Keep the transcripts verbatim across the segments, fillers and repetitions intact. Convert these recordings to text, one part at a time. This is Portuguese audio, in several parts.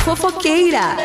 Fofoqueira.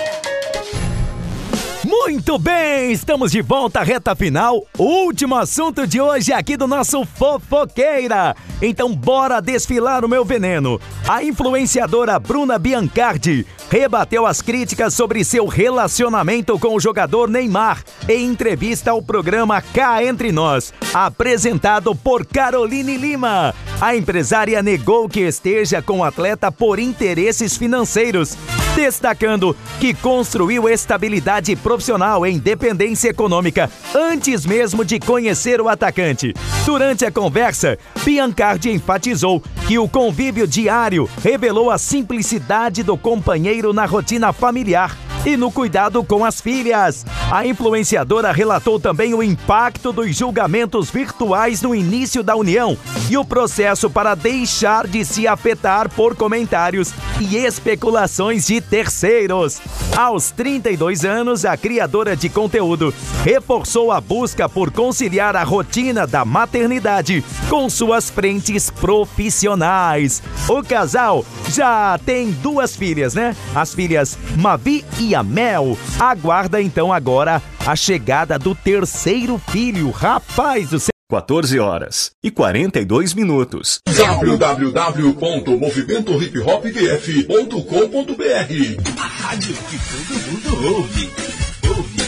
Muito bem, estamos de volta à reta final. Último assunto de hoje aqui do nosso Fofoqueira. Então bora desfilar o meu veneno. A influenciadora Bruna Biancardi rebateu as críticas sobre seu relacionamento com o jogador Neymar em entrevista ao programa Cá Entre Nós, apresentado por Caroline Lima. A empresária negou que esteja com o atleta por interesses financeiros, destacando que construiu estabilidade profissional e independência econômica antes mesmo de conhecer o atacante. Durante a conversa, Biancardi enfatizou que o convívio diário revelou a simplicidade do companheiro na rotina familiar e no cuidado com as filhas. A influenciadora relatou também o impacto dos julgamentos virtuais no início da união e o processo para deixar de se afetar por comentários e especulações de terceiros. Aos trinta e dois anos, a criadora de conteúdo reforçou a busca por conciliar a rotina da maternidade com suas frentes profissionais. O casal já tem duas filhas, né? As filhas Mavi e a Mel. Aguarda então agora a chegada do terceiro filho. Rapaz do céu! quatorze horas e quarenta e dois minutos. w w w ponto movimento hip hop d f ponto com ponto b r. A rádio que todo mundo ouve. Ouve.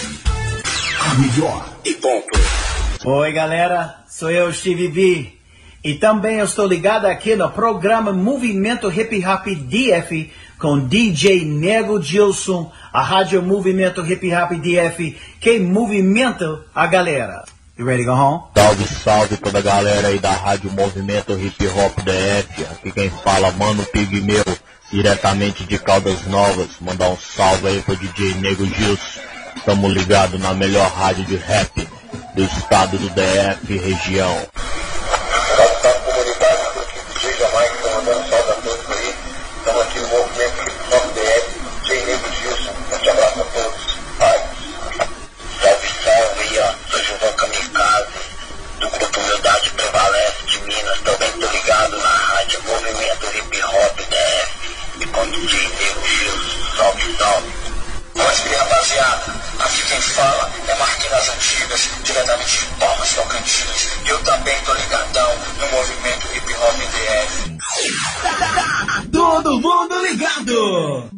A melhor e ponto. Oi, galera. Sou eu, Stevie B. E também eu estou ligado aqui no programa Movimento Hip Hop D F com D J Nego Gilson, a rádio Movimento Hip Hop D F, que movimenta a galera. You ready to go home? Salve, salve toda a galera aí da rádio Movimento Hip Hop D F. Aqui quem fala, Mano Pigmeu, diretamente de Caldas Novas. Mandar um salve aí pro D J Nego Gilson. Tamo ligado na melhor rádio de rap do estado do D F região. Salve, salve comunidade, aqui D J Jamaica, tô mandando salve a todos aí. Estamos aqui no Movimento Hip Hop D F, D J Nego Gilson. Um forte abraço a todos. Vai. Salve, salve aí, ó. Sou Gilvan Kamikaze, do grupo Humildade Prevalece de Minas. Também tô ligado na rádio Movimento Hip Hop D F. E com D J Nego Gilson. Salve, salve. Pode vir, rapaziada. Aqui quem fala é Marquinhos Antigas, diretamente de Palmas Tocantins. Eu também tô ligadão no Movimento Hip Hop D F. Todo mundo ligado!